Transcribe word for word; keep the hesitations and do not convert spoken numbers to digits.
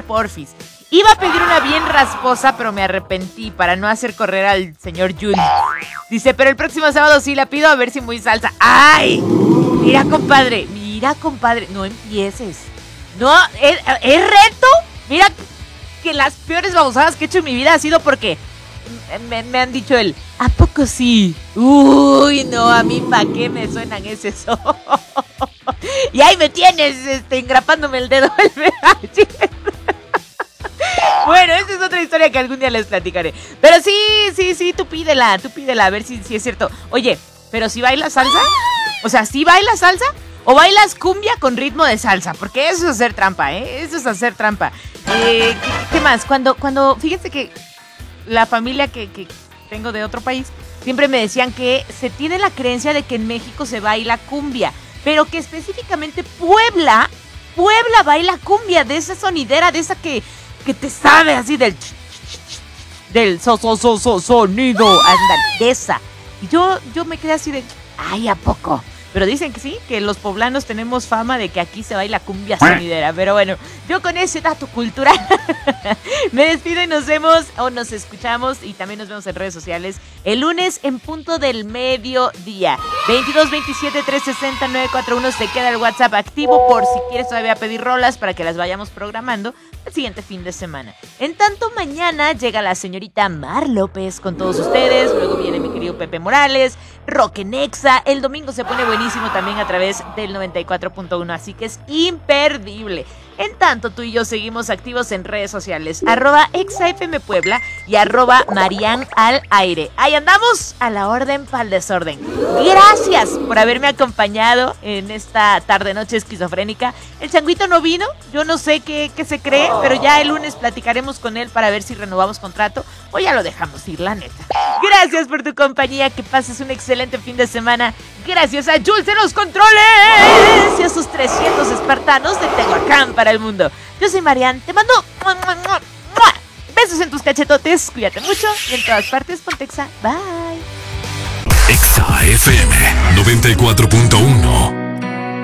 porfis. Iba a pedir una bien rasposa, pero me arrepentí para no hacer correr al señor Jun. Dice, pero el próximo sábado sí la pido a ver si muy salsa. ¡Ay! Mira, compadre, mira, compadre, no empieces. No, ¿es, es reto? Mira que las peores babosadas que he hecho en mi vida ha sido porque me, me han dicho el, ¿a poco sí? Uy, no, a mí pa' qué me suenan ese eso. Y ahí me tienes, este, engrapándome el dedo. Bueno, esa es otra historia que algún día les platicaré. Pero sí, sí, sí, tú pídela, tú pídela, a ver si, si es cierto. Oye, ¿pero si bailas salsa? O sea, ¿sí bailas salsa? ¿O bailas cumbia con ritmo de salsa? Porque eso es hacer trampa, ¿eh? Eso es hacer trampa. Eh, ¿qué, ¿Qué más? Cuando, cuando, fíjense que la familia que, que tengo de otro país siempre me decían que se tiene la creencia de que en México se baila cumbia, pero que específicamente Puebla, Puebla baila cumbia, de esa sonidera, de esa que... que te sabe así del del so, so, so, so, sonido, anda, de esa. Y yo, yo me quedé así de, ay, ¿a poco? Pero dicen que sí, que los poblanos tenemos fama de que aquí se baila cumbia sonidera. Pero bueno, yo con ese dato cultural me despido y nos vemos o nos escuchamos y también nos vemos en redes sociales el lunes en punto del mediodía. veintidós veintisiete trescientos sesenta nueve cuarenta y uno, se queda el WhatsApp activo por si quieres todavía pedir rolas para que las vayamos programando el siguiente fin de semana. En tanto, mañana llega la señorita Mar López con todos ustedes, luego viene mi querido Pepe Morales, Roque Nexa, el domingo se pone buenísimo también a través del noventa y cuatro punto uno, así que es imperdible. En tanto, tú y yo seguimos activos en redes sociales, arroba ExaFM Puebla y arroba Marian al aire. Ahí andamos, a la orden pa'l desorden. Gracias por haberme acompañado en esta tarde-noche esquizofrénica. El changuito no vino, yo no sé qué, qué se cree, pero ya el lunes platicaremos con él para ver si renovamos contrato o ya lo dejamos ir, la neta. Gracias por tu compañía, que pases un excelente fin de semana. Gracias a Jules en los controles y a sus trescientos espartanos de Tehuacán para el mundo. Yo soy Marian, te mando besos en tus cachetotes, cuídate mucho y en todas partes Pontexa. Bye. Exa F M noventa y cuatro punto uno.